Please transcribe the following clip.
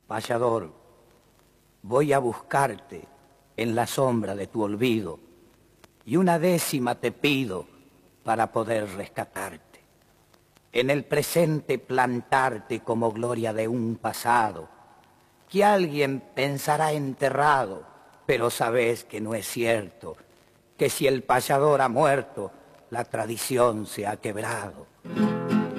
Payador, voy a buscarte en la sombra de tu olvido, y una décima te pido para poder rescatarte. En el presente plantarte como gloria de un pasado, que alguien pensará enterrado, pero sabes que no es cierto, que si el payador ha muerto, la tradición se ha quebrado.